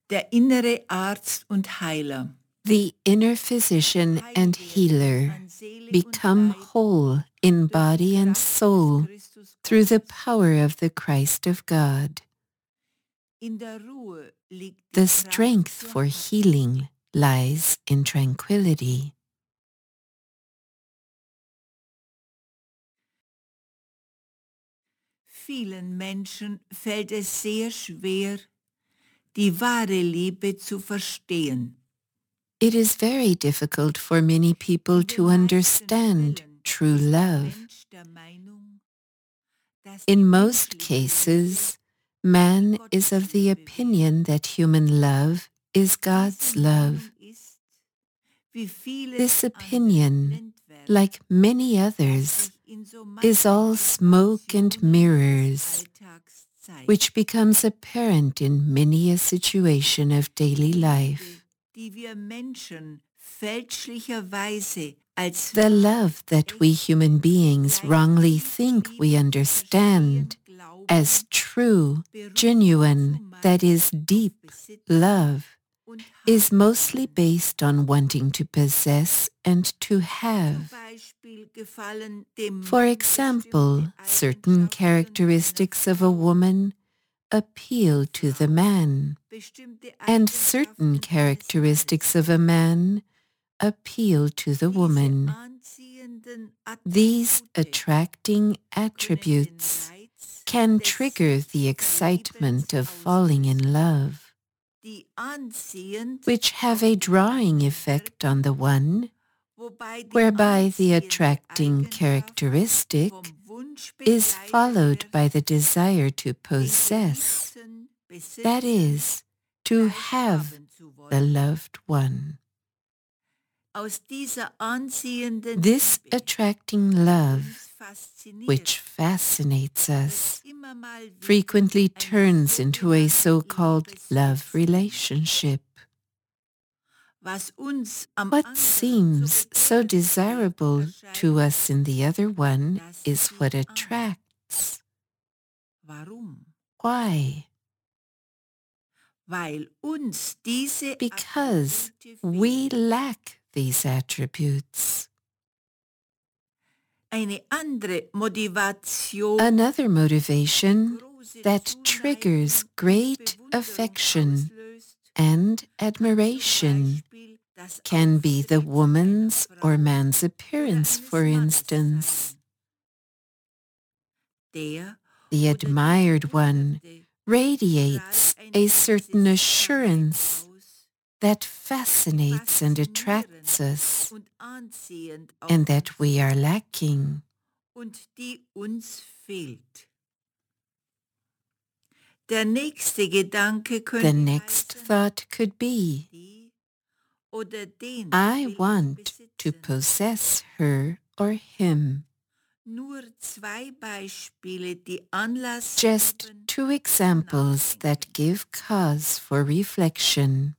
Der innere Arzt und Heiler. The inner physician and healer become whole in body and soul through the power of the Christ of God. The strength for healing lies in tranquility. Vielen Menschen fällt es sehr schwer, die wahre Liebe zu verstehen. It is very difficult for many people to understand true love. In most cases, man is of the opinion that human love is God's love. This opinion, like many others, is all smoke and mirrors, which becomes apparent in many a situation of daily life. The love that we human beings wrongly think we understand as true, genuine, that is deep love, is mostly based on wanting to possess and to have. For example, certain characteristics of a woman appeal to the man, and certain characteristics of a man appeal to the woman. These attracting attributes can trigger the excitement of falling in love, which have a drawing effect on the one, whereby the attracting characteristic is followed by the desire to possess, that is, to have the loved one. This attracting love, which fascinates us, frequently turns into a so-called love relationship. What seems so desirable to us in the other one is what attracts. Why? Because we lack these attributes. Another motivation that triggers great affection and admiration can be the woman's or man's appearance, for instance. The admired one radiates a certain assurance that fascinates and attracts us, and that we are lacking. The next thought could be, I want to possess her or him. Just two examples that give cause for reflection.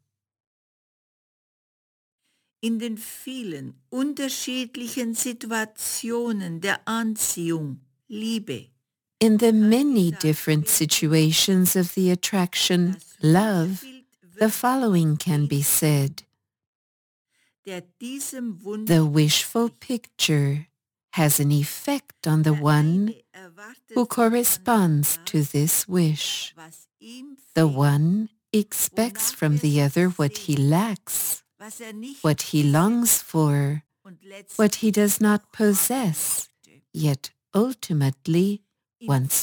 In den vielen unterschiedlichen Situationen der Anziehung, Liebe, in the many different situations of the attraction, love, the following can be said. The wishful picture has an effect on the one who corresponds to this wish. The one expects from the other what he lacks, what he longs for, what he does not possess, yet ultimately wants